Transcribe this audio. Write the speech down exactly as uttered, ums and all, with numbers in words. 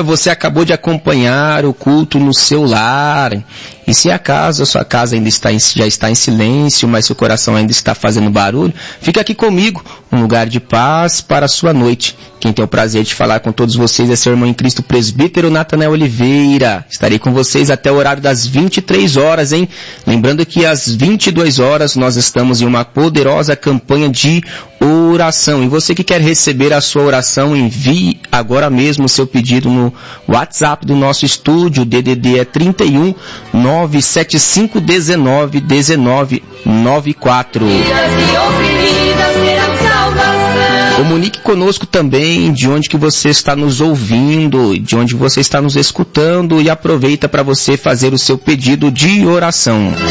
você acabou de acompanhar o culto no seu lar. E se acaso a sua casa ainda está em, já está em silêncio, mas seu coração ainda está fazendo barulho, fica aqui comigo, um lugar de paz para a sua noite. Quem tem o prazer de falar com todos vocês é seu irmão em Cristo, presbítero Natanael Oliveira. Estarei com vocês até o horário das vinte e três horas, hein? Lembrando que às vinte e duas horas nós estamos em uma poderosa campanha de oração. E você que quer receber a sua oração, envie agora mesmo o seu pedido no WhatsApp do nosso estúdio. O D D D é trinta e um, nove sete cinco um nove um nove nove quatro. Comunique conosco também de onde que você está nos ouvindo, de onde você está nos escutando, e aproveita para você fazer o seu pedido de oração.